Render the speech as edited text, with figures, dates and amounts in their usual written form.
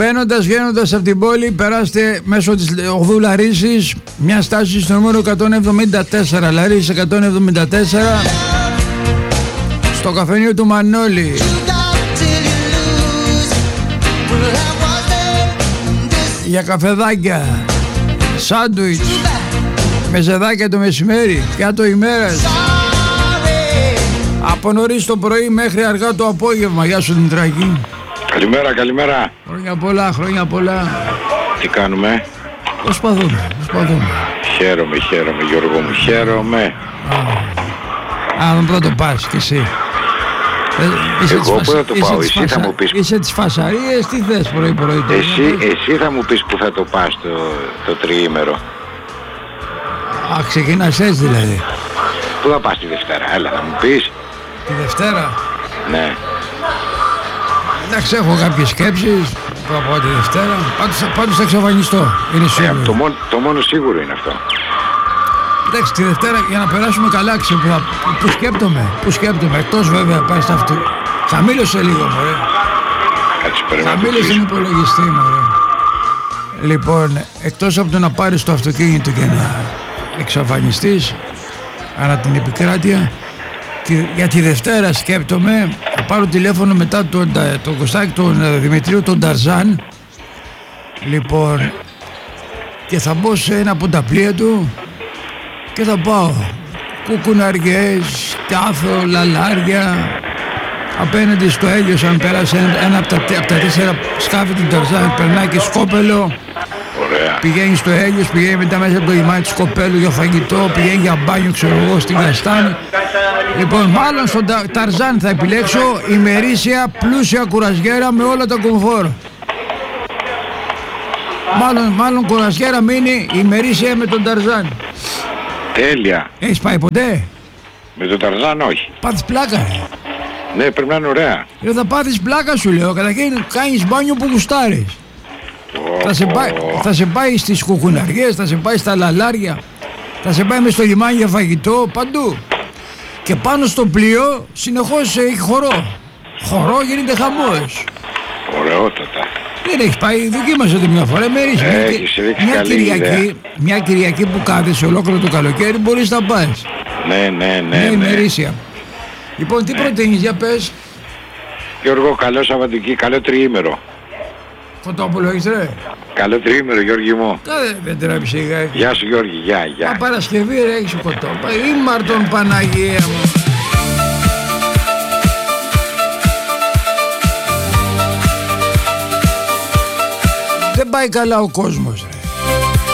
Μπαίνοντας, βγαίνοντας από την πόλη, περάστε μέσω της οδού Λαρίσης, μια στάση στο νούμερο 174, Λαρίσης 174, στο καφενείο του Μανώλη. Για καφεδάκια, σάντουιτς, μεζεδάκια το μεσημέρι, πιάτο ημέρας. Από νωρίς το πρωί μέχρι αργά το απόγευμα. Γεια σου Δημητράκη. Καλημέρα, καλημέρα. Χρόνια πολλά, χρόνια πολλά. Τι κάνουμε? Προσπαθούμε. Χαίρομαι Γιώργο μου, χαίρομαι. Αν πρώτο πας κι εσύ. Εγώ πού θα το πάω, εσύ θα μου πεις. Είσαι τις φασαρίες, τι θες πρωί. Εσύ θα μου πεις που θα το πας το τριήμερο. Α, ξεκινάς έτσι δηλαδή. Πού θα πας τη Δευτέρα, έλα θα μου πεις. Τη Δευτέρα? Ναι. Εντάξει, έχω κάποιες σκέψεις που θα πάω τη Δευτέρα. Πάντως θα εξαφανιστώ, είναι σίγουρο. Το μόνο σίγουρο είναι αυτό. Εντάξει, τη Δευτέρα για να περάσουμε καλά, που σκέπτομαι, εκτός βέβαια πάει στα αυτού. Χαμήλωσε λίγο, μωρέ. Χαμήλωσε τον υπολογιστή, μωρέ. Λοιπόν, εκτός από το να πάρεις το αυτοκίνητο και να εξαφανιστείς ανά την επικράτεια, για τη Δευτέρα σκέπτομαι, θα πάρω τηλέφωνο μετά τον Κωστάκη, τον Δημητρίου, τον Ταρζάν. Λοιπόν, και θα μπω σε ένα από τα πλοία του και θα πάω κουκουναριές, τάφο, λαλάρια, απέναντι στο Έλιος. Αν πέρασε ένα από τα 4 σκάφη του Ταρζάν, περνάει και Σκόπελο. Ωραία. Πηγαίνει στο Έλιος, πηγαίνει μετά μέσα από το λιμάνι του Σκοπέλου για φαγητό, πηγαίνει για μπάνιο, ξέρω εγώ, στην Καστάνη. Λοιπόν, μάλλον στον Ταρζάν θα επιλέξω ημερήσια πλούσια κουρασιέρα με όλα τα κομφόρ. Μάλλον κουρασιέρα μείνει ημερήσια με τον Ταρζάν. Τέλεια. Έχεις πάει ποτέ? Με τον Ταρζάν όχι. Πάθεις πλάκα. Ναι, πρέπει να είναι ωραία. Θα πάθεις πλάκα σου λέω, καταρχήν κάνεις μπάνιο που γουστάρεις. Θα σε πάει στις κουκουναριές, θα σε πάει στα λαλάρια, θα σε πάει μες στο λιμάνι για φαγητό, παντού. Και πάνω στο πλοίο συνεχώς έχει χορό, γίνεται χαμός. Ωραιότατα. Δεν έχει πάει, δοκίμασε το μια φορά, μια Κυριακή που κάθεσαι ολόκληρο το καλοκαίρι μπορείς να πας. Ναι. Ημερήσια. Λοιπόν, τι προτείνεις, για πες. Γιώργο, καλό Σαββατοκύριακο, καλό τριήμερο. Κοτόπουλο έχεις ρε? Καλό τριήμερο Γιώργη μου. Δεν τρέψει σιγά. Γεια σου Γιώργη, γεια. Μα Παρασκευή ρε έχεις κοτόπουλο. Ήμαρτον Παναγία μου. Δεν πάει καλά ο κόσμος ρε.